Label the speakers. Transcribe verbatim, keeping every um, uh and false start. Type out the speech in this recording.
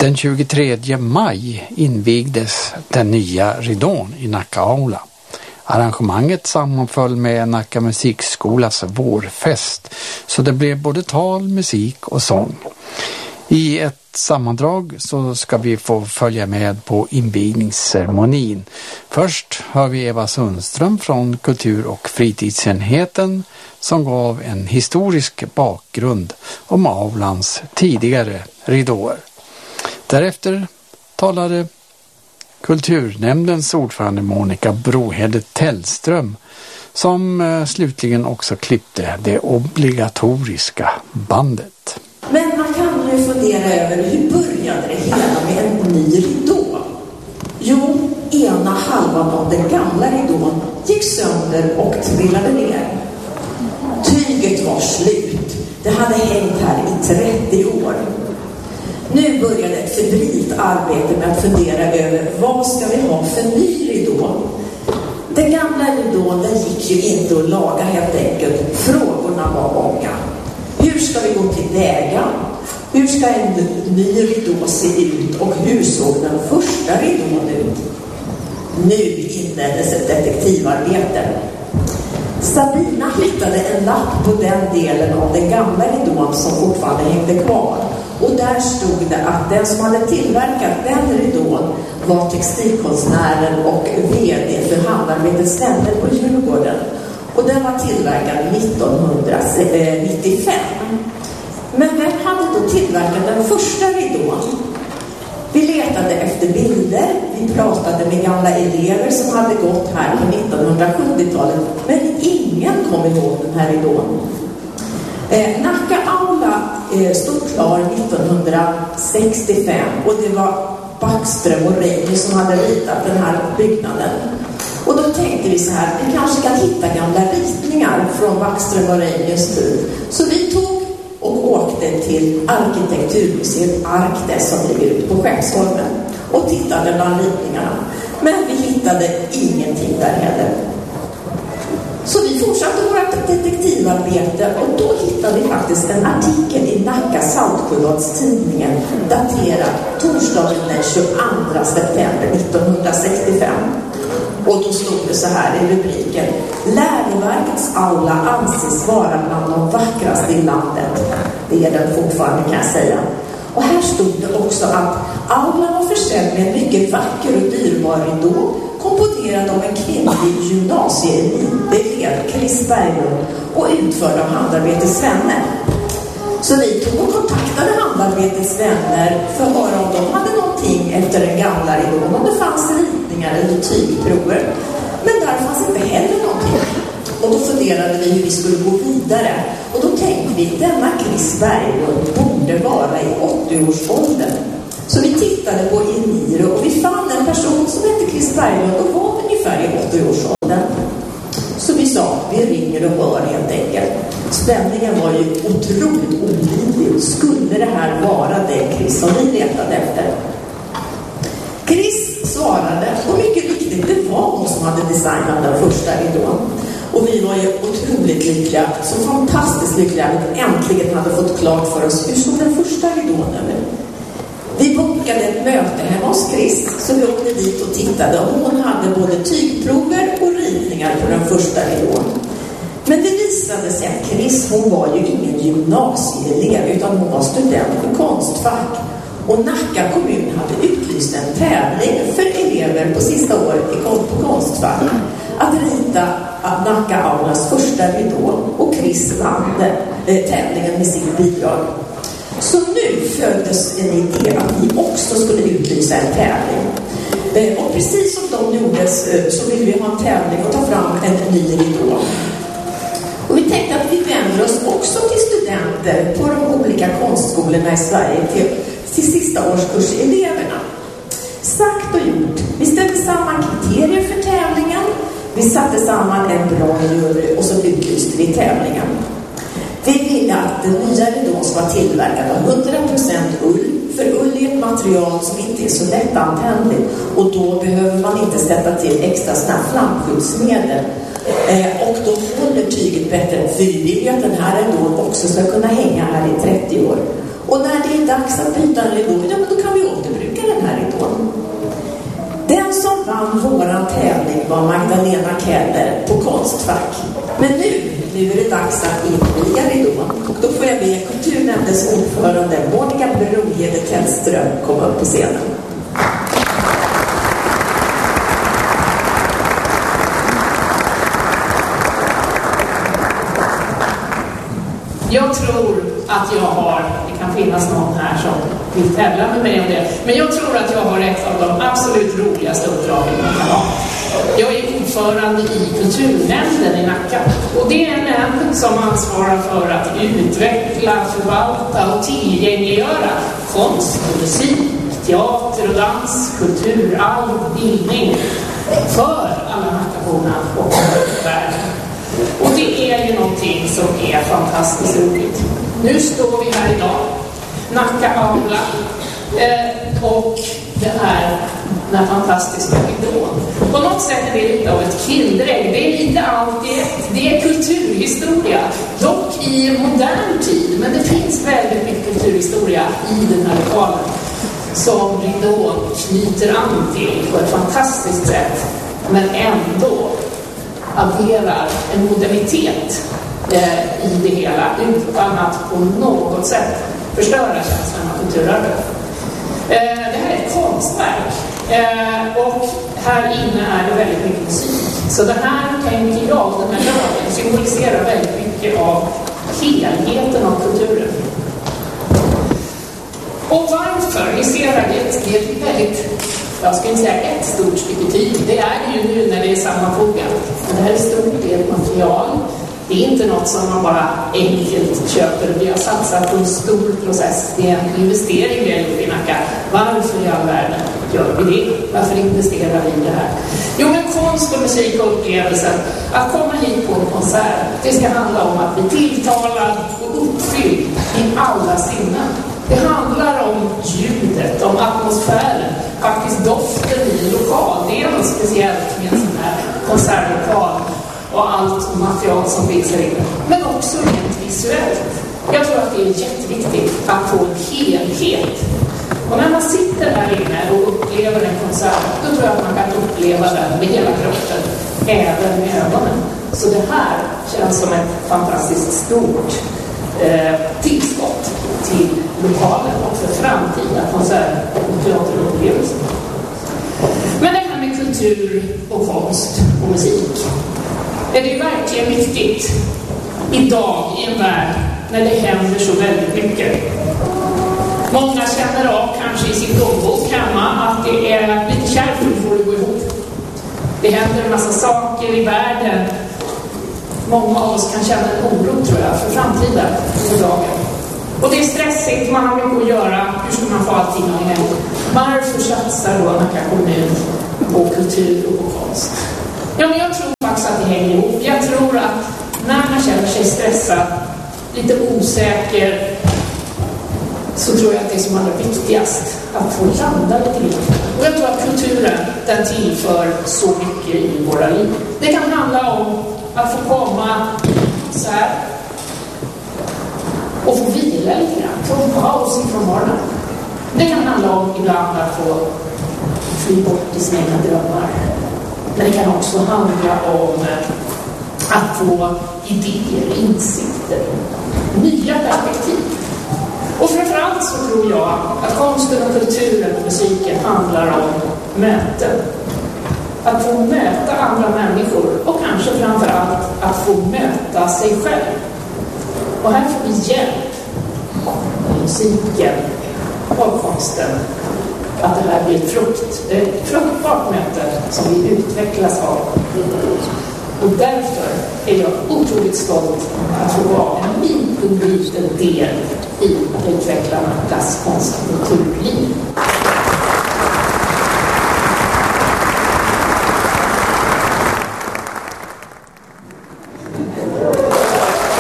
Speaker 1: Den tjugotredje maj invigdes den nya ridån i Nacka aula. Arrangemanget sammanföll med Nacka musikskolas vårfest, så det blev både tal, musik och sång. I ett sammandrag så ska vi få följa med på invigningsceremonin. Först hör vi Eva Sundström från kultur- och fritidsenheten som gav en historisk bakgrund om aulans tidigare ridåer. Därefter talade kulturnämndens ordförande Monica Brohede Tellström som eh, slutligen också klippte det obligatoriska bandet.
Speaker 2: Men man kan ju fundera över hur började det hela med en ny ridå? Jo, ena halvan av den gamla ridån gick sönder och trillade ner. Tyget var slut. Det hade hängt här i trettio år. Nu började ett febrilt arbete med att fundera över vad ska vi ha för ny ridå. Den gamla ridån den gick ju inte att laga helt enkelt. Frågorna var många. Hur ska vi gå till väga? Hur ska en ny ridå se ut? Och hur såg den första ridån ut? Nu inleddes ett detektivarbete. Sabina hittade en lapp på den delen av den gamla ridån som fortfarande hängde kvar. Och där stod det att den som hade tillverkat den ridån var textilkonstnären och vd för Handarbetets vänner på Djurgården. Och den var tillverkad nittonhundranittiofem. Men vem hade då tillverkat den första ridån? Vi letade efter bilder, vi pratade med gamla elever som hade gått här på nittonhundrasjuttiotalet, men ingen kom ihåg den här ridån. Eh, Nacka aula eh, stod klar nittonhundrasextiofem och det var Backström och Reine som hade ritat den här byggnaden. Och då tänkte vi så här, vi kanske kan hitta gamla ritningar från Backström och Reines tid. Så vi tog och åkte till Arkitekturmuseet Arktes som ligger ute på Skeppsholmen och tittade bland ritningarna. Men vi hittade ingenting där heller. Så vi fortsatte vårt detektivarbete och då hittade vi faktiskt en artikel i Nacka Saltsjöbadstidningen daterad torsdagen den tjugoandra september nittonhundrasextiofem. Och då stod det så här i rubriken: Läroverkets aula anses vara bland de vackraste i landet. Det är den fortfarande, kan jag säga. Och här stod det också att aulan var försedd med en mycket vacker och dyrbar ridå komponerad av en kvinnlig gymnasieelev, Chris Berglund, och utförd av Handarbetets vänner. Så vi tog och kontaktade Handarbetets vänner för att höra om de hade någonting efter den gamla ridån, om det fanns ritningar eller tygprover. Men där fanns inte heller någonting. Och då funderade vi hur vi skulle gå vidare. Och då tänkte vi, denna Chris Berglund borde vara i åttio-årsåldern. Så vi tittade på Eniro och vi fann en person som hette Chris Berglund och var ungefär i åttio-årsåldern. Så vi sa, vi ringer och hör helt enkelt. Spänningen var ju otroligt olidlig. Skulle det här vara den Chris som vi letade efter? Chris svarade, och mycket riktigt, det var hon som hade designat den första ridån. Och vi var ju otroligt lyckliga, så fantastiskt lyckliga att äntligen hade fått klart för oss hur såg den första ridån över. Vi bokade ett möte hemma hos Chris, så vi åkte dit och tittade. Och hon hade både tygprover och ritningar på den första ridån. Men det visade sig att Chris, hon var ju ingen gymnasieelev utan hon var student på Konstfack. Och Nacka kommun hade utlyst en tävling för elever på sista året på Konstfack att rita Nacka aulas första ridå, och Chris vann eh, tävlingen med sitt bidrag. Så nu föddes en idé att vi också skulle utlysa en tävling. Eh, och precis som de gjordes eh, så ville vi ha en tävling och ta fram en ny ridå. Och vi tänkte att vi vänder oss också till studenter på de olika konstskolorna i Sverige, till, till sista årskurseleverna. Sagt och gjort. Vi ställde samman kriterier för tävlingen. Vi satte samman en bra jury och så utlyste vi tävlingen. Vi ville att den nya ridån ska vara tillverkad av hundra procent ull. För ull är ett material som inte är så lättantändligt. Och då behöver man inte sätta till extra sådana flamskyddsmedel. Eh, och då håller tyget bättre. För vi vill ju att den här ridån också ska kunna hänga här i trettio år. Och när det är dags att byta en ridå, ja, men då kan vi vann våran tävling var Magdalena Keller på Konstfack. Men nu, nu är det dags att inviga ridån. Och då får jag be kulturnämndens ordförande Monica Brohede Tellström komma upp på scenen.
Speaker 3: Jag tror att jag har, det kan finnas någon här som vill tävla med mig om det, men jag tror att jag har ett av de absolut roligaste uppdragen man kan ha. Jag är ordförande i kulturnämnden i Nacka, och det är en nämnd som ansvarar för att utveckla, förvalta och tillgängliggöra konst och musik, teater och dans, kultur, all bildning för alla Nackaborna och världen. Och det är ju någonting som är fantastiskt roligt. Nu står vi här idag, Nacka Aula, eh, och det här, den här fantastiska ridån. På något sätt är det lite av ett kinderägg. Det är lite allt, det är, det är kulturhistoria. Dock i modern tid, men det finns väldigt mycket kulturhistoria i den här lokalen som ridån knyter an till på ett fantastiskt sätt, men ändå adderar en modernitet eh, i det hela utan att på något sätt förstöra känslan av kulturarvet. Eh, det här är ett konstverk eh, och här inne är det väldigt mycket musik. Så det här tänker jag, den här lagen, symboliserar väldigt mycket av helheten av kulturen. Och varför? Ni ser här, det är ett väldigt, jag ska inte säga ett stort stycke tid. Det är det ju nu när det är sammanfogat. Men det här är stort, det är ett material. Det är inte något som man bara enkelt köper. Vi har satsat på en stor process. Det är en investering vi har gjort i Nacka. Varför i all världen gör vi det? Varför investerar vi i det här? Jo, men konst och musik och upplevelser. Att komma hit på en konsert, det ska handla om att bli tilltalad och uppfylld i alla sinnen. Det handlar om ljudet, om atmosfären, faktiskt doften i en lokal. Det är något speciellt med en sån här konsertlokal och allt material som finns här inne. Men också rent visuellt. Jag tror att det är jätteviktigt att få en helhet. Och när man sitter här inne och upplever en konsert, då tror jag att man kan uppleva den med hela kroppen, även med ögonen. Så det här känns som ett fantastiskt stort eh, tillskott till lokalen och för framtida konserter och teaterupplevelser. Men det här med kultur och konst och musik, är det verkligen viktigt idag i en värld när det händer så väldigt mycket. Många känner av kanske i sin plånbok hemma att det är lite kärvt för att det gå ihop. Det händer en massa saker i världen. Många av oss kan känna en oro, tror jag, för framtiden och dagen. Och det är stressigt, man har mycket att göra. Hur ska man få allting att hända? Varför satsar då Nacka kommun på kultur och på konst? Ja, men jag tror faktiskt att det hänger ihop. Jag tror att när man känner sig stressad, lite osäker, så tror jag att det är som allra viktigast att få landa lite grann. Och jag tror att kulturen, den tillför så mycket i våra liv. Det kan handla om att få komma så här och få vila lite grann, få en paus ifrån vardagen. Det kan handla om ibland att få fly bort i sina egna drömmar. Men det kan också handla om att få idéer, insikter, nya perspektiv. Och framförallt så tror jag att konsten och kulturen och musiken handlar om möten. Att få möta andra människor och kanske framförallt att få möta sig själv. Och här får vi hjälp av musiken och konsten att det här blir ett frukt, ett fruktbart möte som vi utvecklas av. Och därför är jag otroligt stolt att få vara en liten, liten del i att utveckla Nackas konst och